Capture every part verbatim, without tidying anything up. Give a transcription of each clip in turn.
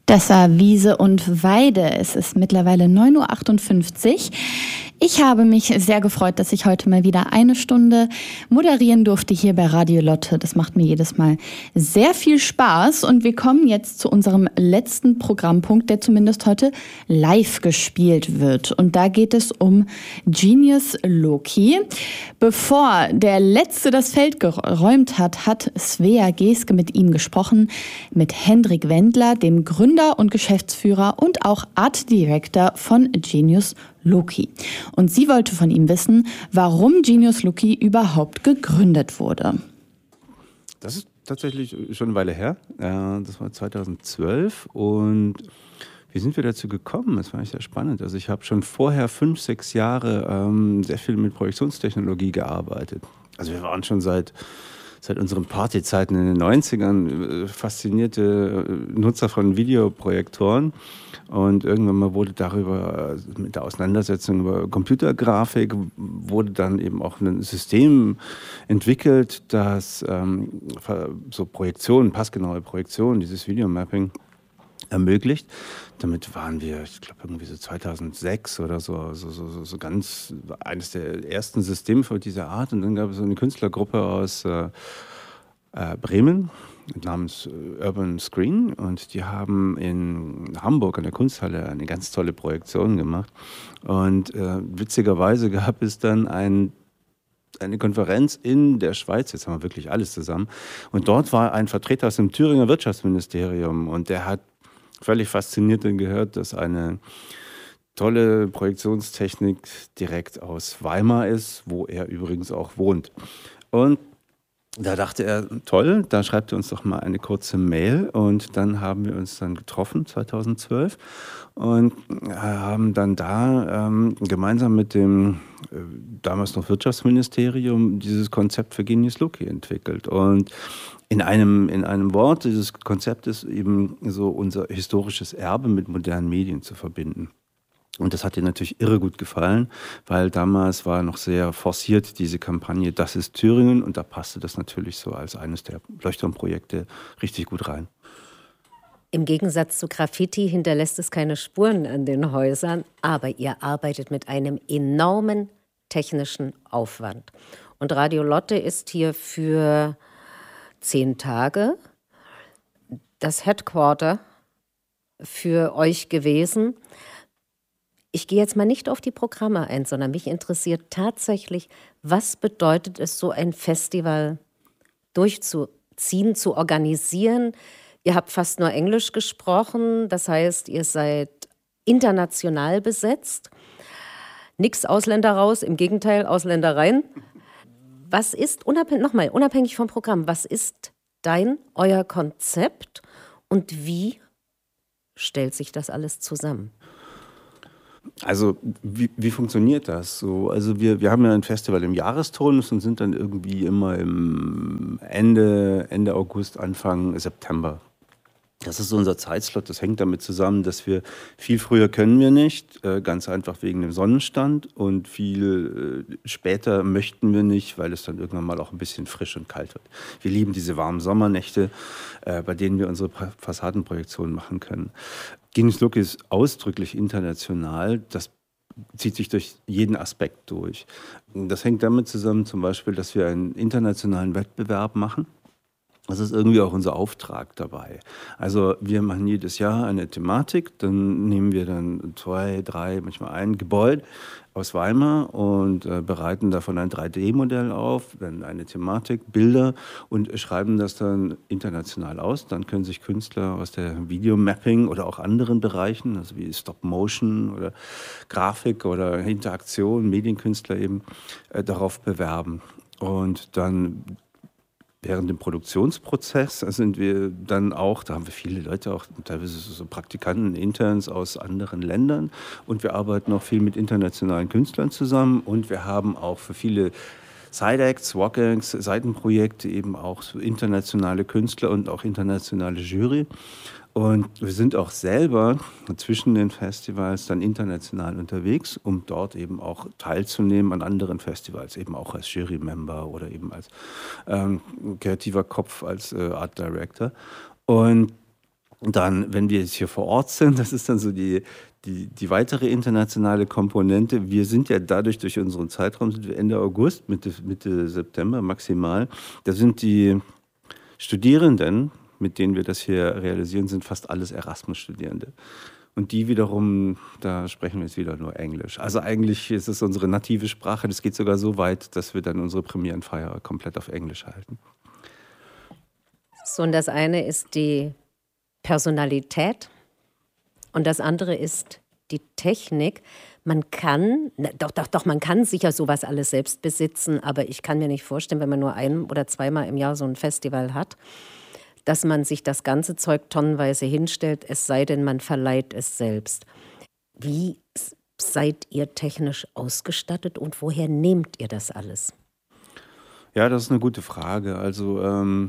Dessau, Wiese und Weide. Es ist mittlerweile neun Uhr achtundfünfzig. Ich habe mich sehr gefreut, dass ich heute mal wieder eine Stunde moderieren durfte hier bei Radio Lotte. Das macht mir jedes Mal sehr viel Spaß. Und wir kommen jetzt zu unserem letzten Programmpunkt, der zumindest heute live gespielt wird. Und da geht es um Genius Loci. Bevor der Letzte das Feld geräumt hat, hat Svea Geske mit ihm gesprochen, mit Hendrik Wendler, dem Gründer und Geschäftsführer und auch Art Director von Genius Loci. Und sie wollte von ihm wissen, warum Genius Loci überhaupt gegründet wurde. Das ist tatsächlich schon eine Weile her. Das war zweitausendzwölf und wie sind wir dazu gekommen? Das war eigentlich sehr spannend. Also ich habe schon vorher fünf, sechs Jahre ähm, sehr viel mit Projektionstechnologie gearbeitet. Also wir waren schon seit seit unseren Partyzeiten in den neunzigern faszinierte Nutzer von Videoprojektoren. Und irgendwann mal wurde darüber, mit der Auseinandersetzung über Computergrafik, wurde dann eben auch ein System entwickelt, das ähm, so Projektionen, passgenaue Projektionen, dieses Videomapping ermöglicht. Damit waren wir, ich glaube, irgendwie so zweitausendsechs oder so, so, so, so ganz eines der ersten Systeme von dieser Art. Und dann gab es so eine Künstlergruppe aus äh, äh, Bremen namens Urban Screen und die haben in Hamburg an der Kunsthalle eine ganz tolle Projektion gemacht. Und äh, witzigerweise gab es dann ein eine Konferenz in der Schweiz, jetzt haben wir wirklich alles zusammen. Und dort war ein Vertreter aus dem Thüringer Wirtschaftsministerium und der hat völlig fasziniert gehört, dass eine tolle Projektionstechnik direkt aus Weimar ist, wo er übrigens auch wohnt. Und da dachte er, toll, da schreibt er uns doch mal eine kurze Mail. Und dann haben wir uns dann getroffen, zweitausendzwölf, und haben dann da ähm, gemeinsam mit dem äh, damals noch Wirtschaftsministerium dieses Konzept für Genius Loci entwickelt. Und in einem, in einem Wort, dieses Konzept ist eben so unser historisches Erbe mit modernen Medien zu verbinden. Und das hat ihr natürlich irre gut gefallen, weil damals war noch sehr forciert diese Kampagne Das ist Thüringen und da passte das natürlich so als eines der Leuchtturmprojekte richtig gut rein. Im Gegensatz zu Graffiti hinterlässt es keine Spuren an den Häusern, aber ihr arbeitet mit einem enormen technischen Aufwand. Und Radio Lotte ist hier für zehn Tage das Headquarter für euch gewesen. Ich gehe jetzt mal nicht auf die Programme ein, sondern mich interessiert tatsächlich, was bedeutet es, so ein Festival durchzuziehen, zu organisieren. Ihr habt fast nur Englisch gesprochen, das heißt, ihr seid international besetzt. Nix Ausländer raus, im Gegenteil, Ausländer rein. Was ist, unabhängig, nochmal, unabhängig vom Programm, was ist dein, euer Konzept und wie stellt sich das alles zusammen? Also wie, wie funktioniert das so? Also wir, wir haben ja ein Festival im Jahresturnus und sind dann irgendwie immer im Ende, Ende August, Anfang September. Das ist so unser Zeitslot. Das hängt damit zusammen, dass wir viel früher können wir nicht, ganz einfach wegen dem Sonnenstand, und viel später möchten wir nicht, weil es dann irgendwann mal auch ein bisschen frisch und kalt wird. Wir lieben diese warmen Sommernächte, bei denen wir unsere Fassadenprojektionen machen können. Genius Loci ist ausdrücklich international. Das zieht sich durch jeden Aspekt durch. Das hängt damit zusammen, zum Beispiel, dass wir einen internationalen Wettbewerb machen. Das ist irgendwie auch unser Auftrag dabei. Also wir machen jedes Jahr eine Thematik, dann nehmen wir dann zwei, drei, manchmal ein Gebäude aus Weimar und äh, bereiten davon ein drei D Modell auf, dann eine Thematik, Bilder und schreiben das dann international aus. Dann können sich Künstler aus der Videomapping oder auch anderen Bereichen, also wie Stop-Motion oder Grafik oder Interaktion, Medienkünstler eben, äh, darauf bewerben. Und dann während dem Produktionsprozess sind wir dann auch, da haben wir viele Leute, auch teilweise so Praktikanten, Interns aus anderen Ländern, und wir arbeiten auch viel mit internationalen Künstlern zusammen, und wir haben auch für viele Side-Acts, Walk-Acts, Seitenprojekte eben auch so internationale Künstler und auch internationale Jury. Und wir sind auch selber zwischen den Festivals dann international unterwegs, um dort eben auch teilzunehmen an anderen Festivals, eben auch als Jury-Member oder eben als ähm, kreativer Kopf, als äh, Art Director. Und Dann, wenn wir jetzt hier vor Ort sind, das ist dann so die, die, die weitere internationale Komponente. Wir sind ja dadurch, durch unseren Zeitraum, sind wir Ende August, Mitte, Mitte September maximal. Da sind die Studierenden, mit denen wir das hier realisieren, sind fast alles Erasmus-Studierende. Und die wiederum, da sprechen wir jetzt wieder nur Englisch. Also eigentlich ist es unsere native Sprache. Das geht sogar so weit, dass wir dann unsere Premierenfeier komplett auf Englisch halten. So, und das eine ist die Personalität und das andere ist die Technik. Man kann, na, doch, doch, doch, man kann sicher sowas alles selbst besitzen, aber ich kann mir nicht vorstellen, wenn man nur ein- oder zweimal im Jahr so ein Festival hat, dass man sich das ganze Zeug tonnenweise hinstellt, es sei denn, man verleiht es selbst. Wie seid ihr technisch ausgestattet und woher nehmt ihr das alles? Ja, das ist eine gute Frage. Also, ähm,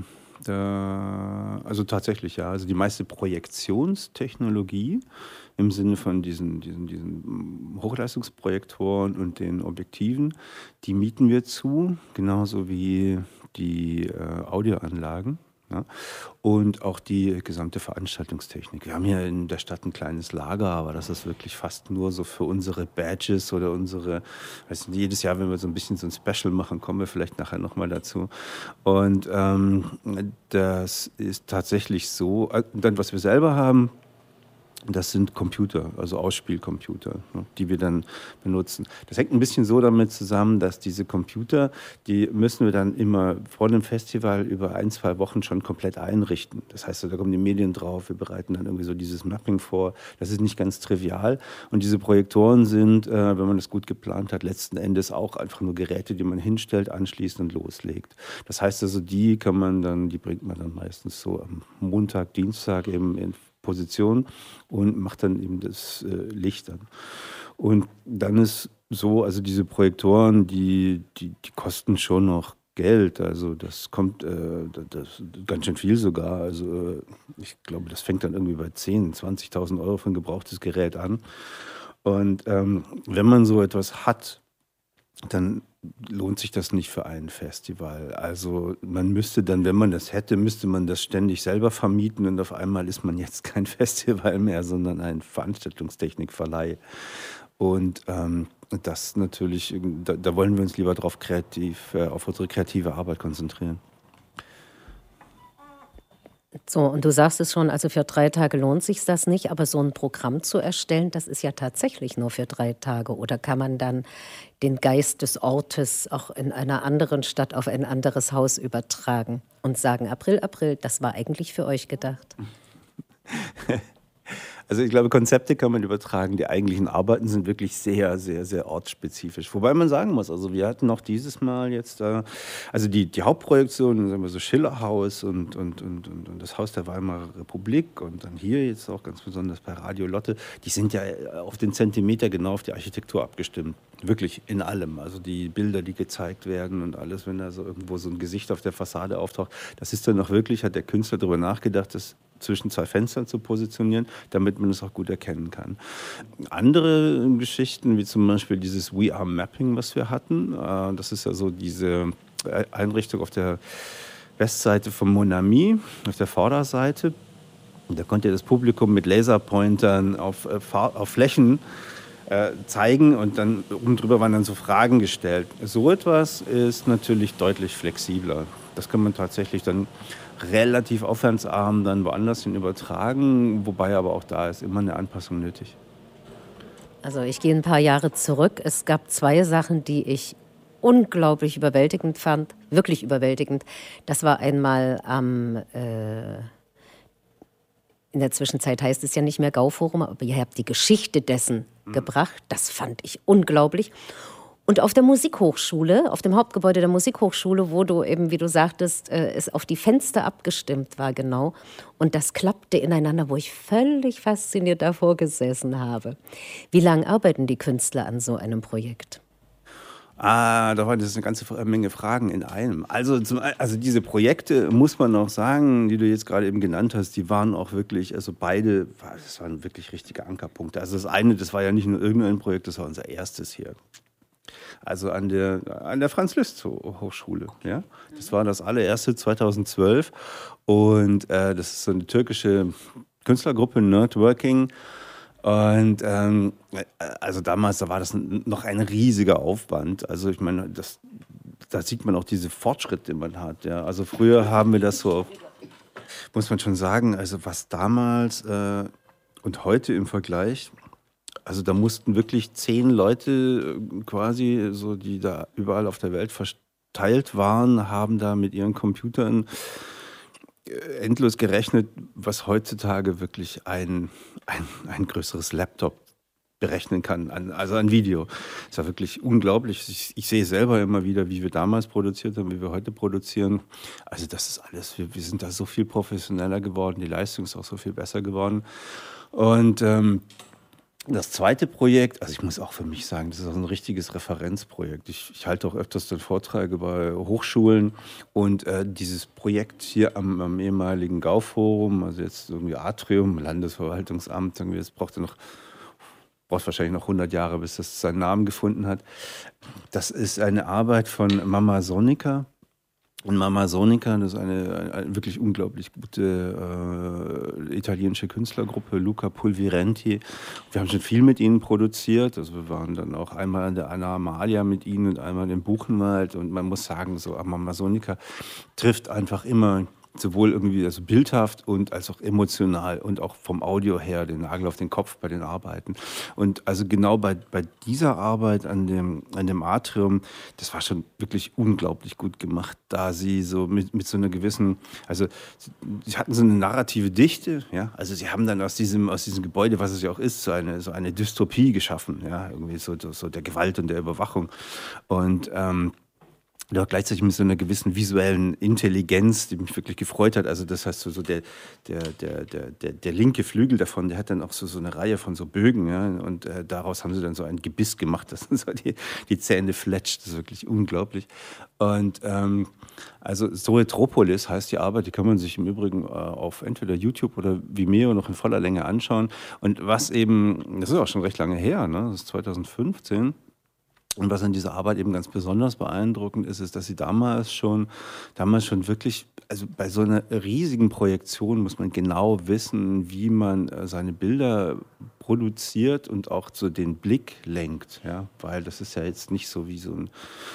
da, also tatsächlich, ja. Also die meiste Projektionstechnologie im Sinne von diesen, diesen, diesen Hochleistungsprojektoren und den Objektiven, die mieten wir zu, genauso wie die äh, Audioanlagen. Ja, und auch die gesamte Veranstaltungstechnik. Wir haben hier in der Stadt ein kleines Lager, aber das ist wirklich fast nur so für unsere Badges oder unsere, weiß nicht, jedes Jahr, wenn wir so ein bisschen so ein Special machen, kommen wir vielleicht nachher nochmal dazu. Und ähm, das ist tatsächlich so. Dann, was wir selber haben, das sind Computer, also Ausspielcomputer, ne, die wir dann benutzen. Das hängt ein bisschen so damit zusammen, dass diese Computer, die müssen wir dann immer vor dem Festival über ein, zwei Wochen schon komplett einrichten. Das heißt, da kommen die Medien drauf, wir bereiten dann irgendwie so dieses Mapping vor. Das ist nicht ganz trivial. Und diese Projektoren sind, äh, wenn man das gut geplant hat, letzten Endes auch einfach nur Geräte, die man hinstellt, anschließt und loslegt. Das heißt also, die kann man dann, die bringt man dann meistens so am Montag, Dienstag eben in Position und macht dann eben das äh, Licht an. Und dann ist so, also diese Projektoren, die, die, die kosten schon noch Geld. Also das kommt äh, das, ganz schön viel sogar. Also äh, ich glaube, das fängt dann irgendwie bei zehntausend, zwanzigtausend Euro für ein gebrauchtes Gerät an. Und ähm, wenn man so etwas hat, dann lohnt sich das nicht für ein Festival. Also man müsste dann, wenn man das hätte, müsste man das ständig selber vermieten und auf einmal ist man jetzt kein Festival mehr, sondern ein Veranstaltungstechnikverleih. Und ähm, das natürlich, da, da wollen wir uns lieber drauf kreativ, äh, auf unsere kreative Arbeit konzentrieren. So, und du sagst es schon, also für drei Tage lohnt sich das nicht, aber so ein Programm zu erstellen, das ist ja tatsächlich nur für drei Tage. Oder kann man dann den Geist des Ortes auch in einer anderen Stadt auf ein anderes Haus übertragen und sagen, April, April, das war eigentlich für euch gedacht? Also ich glaube, Konzepte kann man übertragen. Die eigentlichen Arbeiten sind wirklich sehr, sehr, sehr ortsspezifisch. Wobei man sagen muss, also wir hatten auch dieses Mal jetzt, äh, also die, die Hauptprojektion, sagen wir so Schillerhaus und, und, und, und, und das Haus der Weimarer Republik und dann hier jetzt auch ganz besonders bei Radio Lotte, die sind ja auf den Zentimeter genau auf die Architektur abgestimmt. Wirklich in allem. Also die Bilder, die gezeigt werden und alles, wenn da so irgendwo so ein Gesicht auf der Fassade auftaucht, das ist dann auch wirklich, hat der Künstler darüber nachgedacht, das zwischen zwei Fenstern zu positionieren, damit man es auch gut erkennen kann. Andere Geschichten, wie zum Beispiel dieses We Are Mapping, was wir hatten, das ist ja so diese Einrichtung auf der Westseite von Monami, auf der Vorderseite. Da konnte das Publikum mit Laserpointern auf, auf Flächen äh, zeigen und dann oben drüber waren dann so Fragen gestellt. So etwas ist natürlich deutlich flexibler. Das kann man tatsächlich dann relativ aufwandsarm dann woanders hin übertragen, wobei aber auch da ist immer eine Anpassung nötig. Also ich gehe ein paar Jahre zurück. Es gab zwei Sachen, die ich unglaublich überwältigend fand, wirklich überwältigend. Das war einmal am, äh, in der Zwischenzeit heißt es ja nicht mehr Gauforum, aber ihr habt die Geschichte dessen mhm. gebracht. Das fand ich unglaublich. Und auf der Musikhochschule, auf dem Hauptgebäude der Musikhochschule, wo du eben, wie du sagtest, äh, es auf die Fenster abgestimmt war, genau. Und das klappte ineinander, wo ich völlig fasziniert davor gesessen habe. Wie lange arbeiten die Künstler an so einem Projekt? Ah, da war das eine ganze Menge Fragen in einem. Also, zum, also diese Projekte, muss man auch sagen, die du jetzt gerade eben genannt hast, die waren auch wirklich, also beide, das waren wirklich richtige Ankerpunkte. Also das eine, das war ja nicht nur irgendein Projekt, das war unser erstes hier. Also an der, an der Franz-Liszt-Hochschule. Ja? Das war das allererste zweitausendzwölf und äh, das ist so eine türkische Künstlergruppe Nerdworking. Und ähm, also damals, da war das noch ein riesiger Aufwand. Also ich meine, das, da sieht man auch diese Fortschritte, den man hat. Ja. Also früher haben wir das so, muss man schon sagen, also was damals äh, und heute im Vergleich, also da mussten wirklich zehn Leute äh, quasi, so die da überall auf der Welt verteilt waren, haben da mit ihren Computern endlos gerechnet, was heutzutage wirklich ein, ein, ein größeres Laptop berechnen kann, an, also ein Video. Es war wirklich unglaublich. Ich, ich sehe selber immer wieder, wie wir damals produziert haben, wie wir heute produzieren. Also das ist alles, wir, wir sind da so viel professioneller geworden, die Leistung ist auch so viel besser geworden. Und ähm, das zweite Projekt, also ich muss auch für mich sagen, das ist auch ein richtiges Referenzprojekt. Ich, ich halte auch öfters dann Vorträge bei Hochschulen und äh, dieses Projekt hier am, am ehemaligen Gauforum, also jetzt irgendwie Atrium, Landesverwaltungsamt, irgendwie, das braucht ja noch, braucht wahrscheinlich noch hundert Jahre, bis das seinen Namen gefunden hat. Das ist eine Arbeit von Mama Sonica. Und Mama Sonica, das ist eine, eine wirklich unglaublich gute äh, italienische Künstlergruppe, Luca Pulvirenti. Wir haben schon viel mit ihnen produziert. Also wir waren dann auch einmal an der Anna Amalia mit ihnen und einmal im Buchenwald. Und man muss sagen, so Mama Sonica trifft einfach immer sowohl irgendwie also bildhaft und als auch emotional und auch vom Audio her den Nagel auf den Kopf bei den Arbeiten. Und also genau bei, bei dieser Arbeit an dem, an dem Atrium, das war schon wirklich unglaublich gut gemacht, da sie so mit, mit so einer gewissen, also sie hatten so eine narrative Dichte, ja, also sie haben dann aus diesem, aus diesem Gebäude, was es ja auch ist, so eine, so eine Dystopie geschaffen, ja, irgendwie so, so der Gewalt und der Überwachung. Und ähm, ja, gleichzeitig mit so einer gewissen visuellen Intelligenz, die mich wirklich gefreut hat. Also das heißt, so, so der, der, der, der, der, der linke Flügel davon, der hat dann auch so, so eine Reihe von so Bögen. Ja? Und äh, daraus haben sie dann so ein Gebiss gemacht, das so die, die Zähne fletscht. Das ist wirklich unglaublich. Und ähm, also Zoetropolis heißt die Arbeit, die kann man sich im Übrigen äh, auf entweder YouTube oder Vimeo noch in voller Länge anschauen. Und was eben, das ist auch schon recht lange her, ne? Das ist zweitausendfünfzehn. Und was an dieser Arbeit eben ganz besonders beeindruckend ist, ist, dass sie damals schon, damals schon wirklich, also bei so einer riesigen Projektion muss man genau wissen, wie man äh, seine Bilder produziert und auch so den Blick lenkt, ja, weil das ist ja jetzt nicht so wie so ein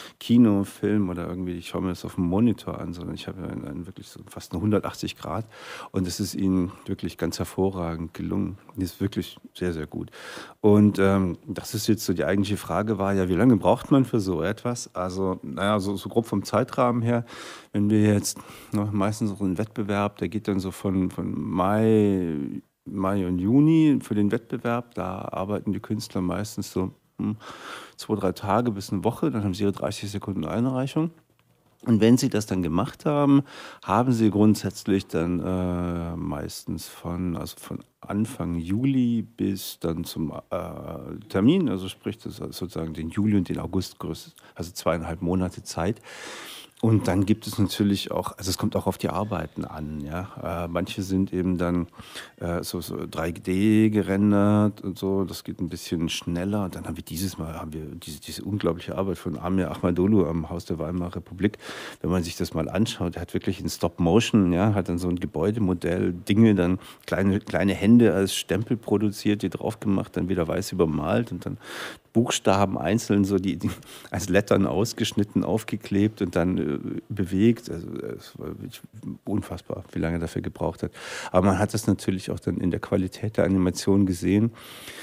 Kinofilm oder irgendwie, ich schaue mir das auf dem Monitor an, sondern ich habe ja einen, einen wirklich so fast eine hundertachtzig Grad und es ist ihnen wirklich ganz hervorragend gelungen. Das ist wirklich sehr, sehr gut. Und ähm, das ist jetzt so die eigentliche Frage war ja, wie lange braucht man für so etwas? Also, naja, so, so grob vom Zeitrahmen her, wenn wir jetzt ne, meistens so einen Wettbewerb, der geht dann so von, von Mai, Mai und Juni für den Wettbewerb, da arbeiten die Künstler meistens so hm, zwei, drei Tage bis eine Woche, dann haben sie ihre dreißig Sekunden Einreichung. Und wenn sie das dann gemacht haben, haben sie grundsätzlich dann äh, meistens von, also von Anfang Juli bis dann zum äh, Termin, also sprich das sozusagen den Juli und den August, also zweieinhalb Monate Zeit. Und dann gibt es natürlich auch, also es kommt auch auf die Arbeiten an, ja. Äh, manche sind eben dann äh, so, so drei D gerendert und so, das geht ein bisschen schneller. Und dann haben wir dieses Mal haben wir diese, diese unglaubliche Arbeit von Amir Ahmadolu am Haus der Weimarer Republik. Wenn man sich das mal anschaut, der hat wirklich in Stop Motion, ja, hat dann so ein Gebäudemodell, Dinge dann, kleine, kleine Hände als Stempel produziert, die drauf gemacht, dann wieder weiß übermalt und dann Buchstaben einzeln so die, die als Lettern ausgeschnitten, aufgeklebt und dann äh, bewegt. Also es war wirklich unfassbar, wie lange er dafür gebraucht hat. Aber man hat das natürlich auch dann in der Qualität der Animation gesehen.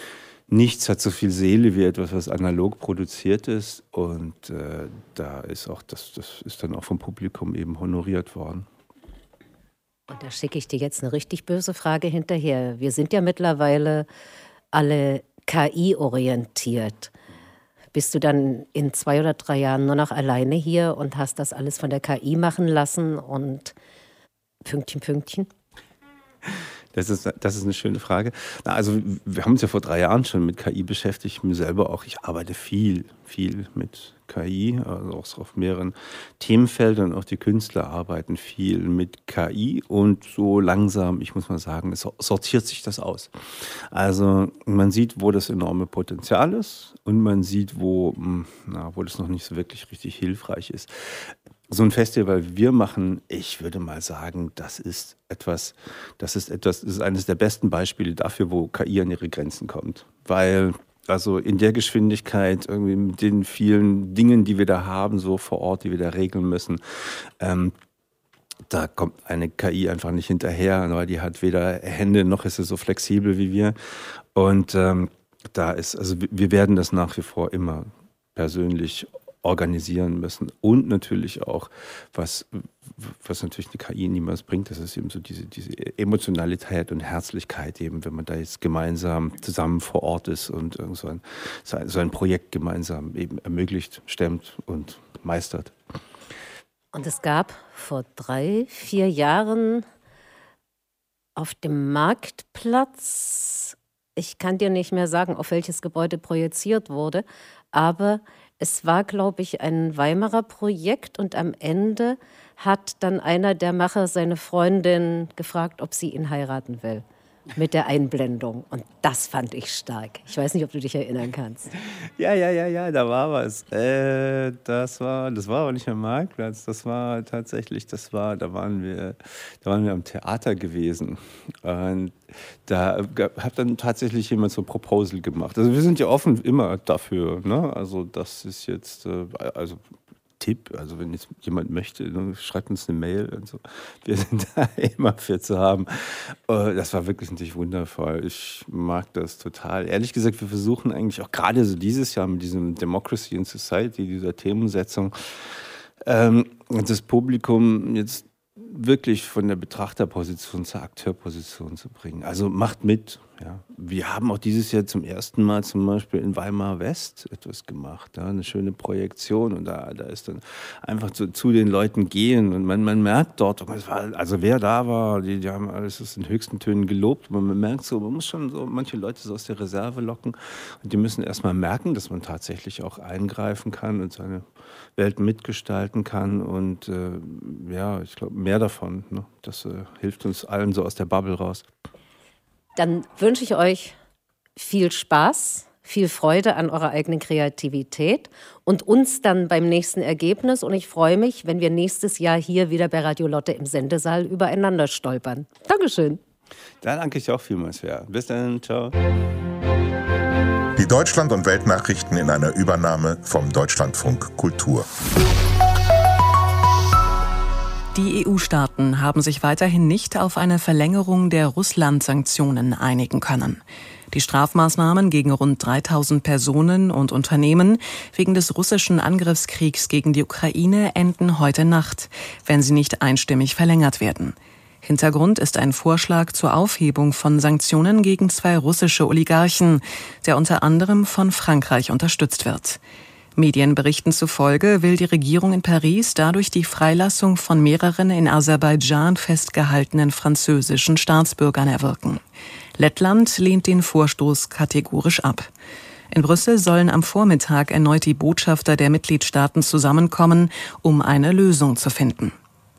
Nichts hat so viel Seele wie etwas, was analog produziert ist. Und äh, da ist auch das, das ist dann auch vom Publikum eben honoriert worden. Und da schicke ich dir jetzt eine richtig böse Frage hinterher. Wir sind ja mittlerweile alle K I-orientiert. Bist du dann in zwei oder drei Jahren nur noch alleine hier und hast das alles von der K I machen lassen und Pünktchen, Pünktchen? Das ist, das ist eine schöne Frage. Na, also wir haben uns ja vor drei Jahren schon mit K I beschäftigt. Ich mir selber auch, ich arbeite viel, viel mit K I, also auch so auf mehreren Themenfeldern. Auch die Künstler arbeiten viel mit K I und so langsam, ich muss mal sagen, es sortiert sich das aus. Also man sieht, wo das enorme Potenzial ist und man sieht, wo, na, wo das noch nicht so wirklich richtig hilfreich ist. so ein Festival wie wir machen, ich würde mal sagen, das ist etwas, das ist etwas, das ist eines der besten Beispiele dafür, wo K I an ihre Grenzen kommt. Weil, also in der Geschwindigkeit, irgendwie mit den vielen Dingen, die wir da haben, so vor Ort, die wir da regeln müssen, ähm, da kommt eine K I einfach nicht hinterher, weil die hat weder Hände noch ist sie so flexibel wie wir. Und ähm, da ist, also wir werden das nach wie vor immer persönlich organisieren müssen. Und natürlich auch, was, was natürlich eine K I niemals bringt, das ist eben so diese, diese Emotionalität und Herzlichkeit eben, wenn man da jetzt gemeinsam zusammen vor Ort ist und irgend so ein, so ein Projekt gemeinsam eben ermöglicht, stemmt und meistert. Und es gab vor drei, vier Jahren auf dem Marktplatz, ich kann dir nicht mehr sagen, auf welches Gebäude projiziert wurde, aber es war, glaube ich, ein Weimarer Projekt und am Ende hat dann einer der Macher seine Freundin gefragt, ob sie ihn heiraten will. Mit der Einblendung. Und das fand ich stark. Ich weiß nicht, ob du dich erinnern kannst. Ja, ja, ja, ja, da war was. Äh, das war, das war aber nicht am Marktplatz. Das war tatsächlich, das war, da waren wir, da waren wir am Theater gewesen. Und da hat dann tatsächlich jemand so ein Proposal gemacht. Also wir sind ja offen immer dafür, ne? Also das ist jetzt, äh, also Tipp, also wenn jetzt jemand möchte, dann schreibt uns eine Mail und so. Wir sind da immer für zu haben. Das war wirklich natürlich wundervoll. Ich mag das total. Ehrlich gesagt, wir versuchen eigentlich auch gerade so dieses Jahr mit diesem Democracy in Society, dieser Themensetzung, ähm, das Publikum jetzt wirklich von der Betrachterposition zur Akteurposition zu bringen. Also macht mit. Ja. Wir haben auch dieses Jahr zum ersten Mal zum Beispiel in Weimar West etwas gemacht. Ja, eine schöne Projektion und da, da ist dann einfach zu, zu den Leuten gehen und man, man merkt dort, es war, also wer da war, die, die haben alles in höchsten Tönen gelobt. Und man merkt so, man muss schon so manche Leute so aus der Reserve locken und die müssen erstmal merken, dass man tatsächlich auch eingreifen kann und seine Welt mitgestalten kann und äh, ja, ich glaube mehr davon. Ne? Das äh, hilft uns allen so aus der Bubble raus. Dann wünsche ich euch viel Spaß, viel Freude an eurer eigenen Kreativität und uns dann beim nächsten Ergebnis. Und ich freue mich, wenn wir nächstes Jahr hier wieder bei Radio Lotte im Sendesaal übereinander stolpern. Dankeschön. Da danke ich auch vielmals, ja. Bis dann, ciao. Die Deutschland- und Weltnachrichten in einer Übernahme vom Deutschlandfunk Kultur. Die E U-Staaten haben sich weiterhin nicht auf eine Verlängerung der Russland-Sanktionen einigen können. Die Strafmaßnahmen gegen rund dreitausend Personen und Unternehmen wegen des russischen Angriffskriegs gegen die Ukraine enden heute Nacht, wenn sie nicht einstimmig verlängert werden. Hintergrund ist ein Vorschlag zur Aufhebung von Sanktionen gegen zwei russische Oligarchen, der unter anderem von Frankreich unterstützt wird. Medienberichten zufolge will die Regierung in Paris dadurch die Freilassung von mehreren in Aserbaidschan festgehaltenen französischen Staatsbürgern erwirken. Lettland lehnt den Vorstoß kategorisch ab. In Brüssel sollen am Vormittag erneut die Botschafter der Mitgliedstaaten zusammenkommen, um eine Lösung zu finden.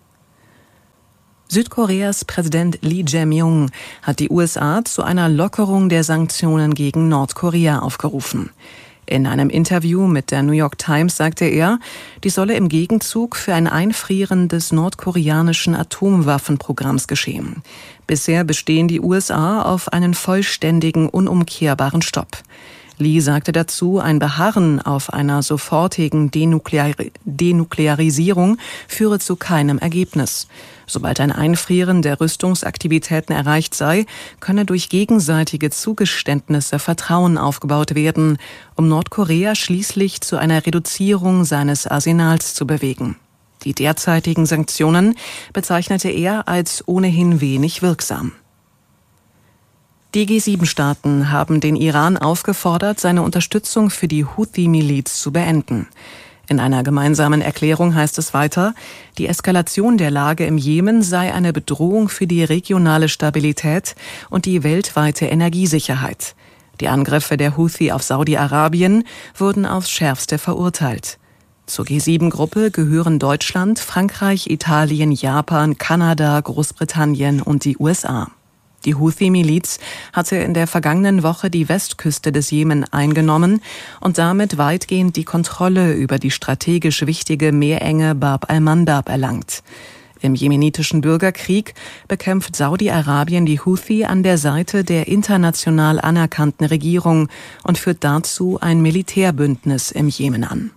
Südkoreas Präsident Lee Jae-myung hat die U S A zu einer Lockerung der Sanktionen gegen Nordkorea aufgerufen. In einem Interview mit der New York Times sagte er, dies solle im Gegenzug für ein Einfrieren des nordkoreanischen Atomwaffenprogramms geschehen. Bisher bestehen die U S A auf einen vollständigen, unumkehrbaren Stopp. Lee sagte dazu, ein Beharren auf einer sofortigen Denuklear- Denuklearisierung führe zu keinem Ergebnis. Sobald ein Einfrieren der Rüstungsaktivitäten erreicht sei, könne durch gegenseitige Zugeständnisse Vertrauen aufgebaut werden, um Nordkorea schließlich zu einer Reduzierung seines Arsenals zu bewegen. Die derzeitigen Sanktionen bezeichnete er als ohnehin wenig wirksam. Die G sieben Staaten haben den Iran aufgefordert, seine Unterstützung für die Houthi-Miliz zu beenden. In einer gemeinsamen Erklärung heißt es weiter, die Eskalation der Lage im Jemen sei eine Bedrohung für die regionale Stabilität und die weltweite Energiesicherheit. Die Angriffe der Houthi auf Saudi-Arabien wurden aufs Schärfste verurteilt. Zur G sieben Gruppe gehören Deutschland, Frankreich, Italien, Japan, Kanada, Großbritannien und die U S A. Die Houthi-Miliz hatte in der vergangenen Woche die Westküste des Jemen eingenommen und damit weitgehend die Kontrolle über die strategisch wichtige Meerenge Bab al-Mandab erlangt. Im jemenitischen Bürgerkrieg bekämpft Saudi-Arabien die Houthi an der Seite der international anerkannten Regierung und führt dazu ein Militärbündnis im Jemen an.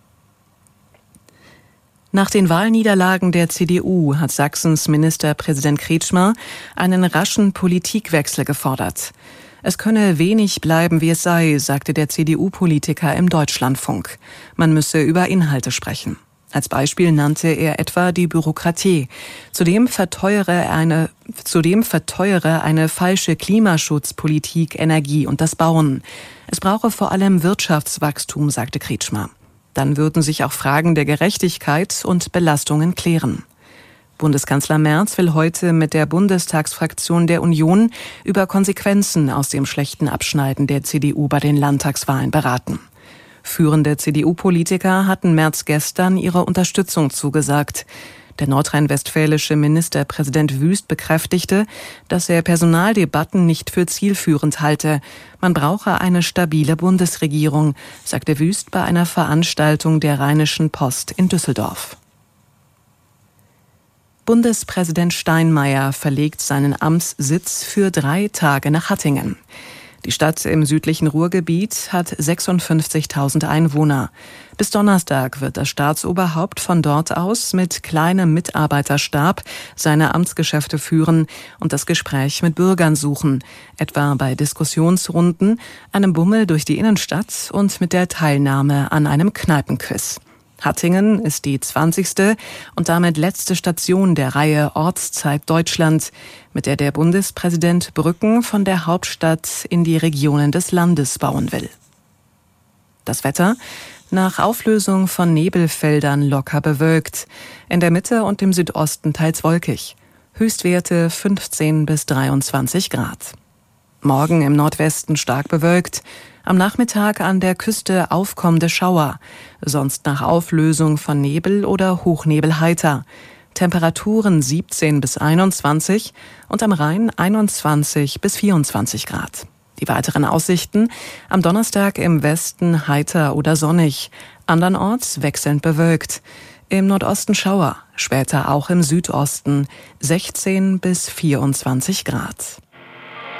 Nach den Wahlniederlagen der C D U hat Sachsens Ministerpräsident Kretschmer einen raschen Politikwechsel gefordert. Es könne wenig bleiben, wie es sei, sagte der C D U-Politiker im Deutschlandfunk. Man müsse über Inhalte sprechen. Als Beispiel nannte er etwa die Bürokratie. Zudem verteuere eine, zudem verteuere eine falsche Klimaschutzpolitik Energie und das Bauen. Es brauche vor allem Wirtschaftswachstum, sagte Kretschmer. Dann würden sich auch Fragen der Gerechtigkeit und Belastungen klären. Bundeskanzler Merz will heute mit der Bundestagsfraktion der Union über Konsequenzen aus dem schlechten Abschneiden der C D U bei den Landtagswahlen beraten. Führende C D U-Politiker hatten Merz gestern ihre Unterstützung zugesagt. Der nordrhein-westfälische Ministerpräsident Wüst bekräftigte, dass er Personaldebatten nicht für zielführend halte. Man brauche eine stabile Bundesregierung, sagte Wüst bei einer Veranstaltung der Rheinischen Post in Düsseldorf. Bundespräsident Steinmeier verlegt seinen Amtssitz für drei Tage nach Hattingen. Die Stadt im südlichen Ruhrgebiet hat sechsundfünfzigtausend Einwohner. Bis Donnerstag wird das Staatsoberhaupt von dort aus mit kleinem Mitarbeiterstab seine Amtsgeschäfte führen und das Gespräch mit Bürgern suchen, etwa bei Diskussionsrunden, einem Bummel durch die Innenstadt und mit der Teilnahme an einem Kneipenquiz. Hattingen ist die zwanzigste und damit letzte Station der Reihe Ortszeit Deutschland, mit der der Bundespräsident Brücken von der Hauptstadt in die Regionen des Landes bauen will. Das Wetter: Nach Auflösung von Nebelfeldern locker bewölkt. In der Mitte und im Südosten teils wolkig. Höchstwerte fünfzehn bis dreiundzwanzig Grad. Morgen im Nordwesten stark bewölkt. Am Nachmittag an der Küste aufkommende Schauer, sonst nach Auflösung von Nebel oder Hochnebel heiter. Temperaturen siebzehn bis einundzwanzig und am Rhein einundzwanzig bis vierundzwanzig Grad. Die weiteren Aussichten: am Donnerstag im Westen heiter oder sonnig, andernorts wechselnd bewölkt. Im Nordosten Schauer, später auch im Südosten sechzehn bis vierundzwanzig Grad.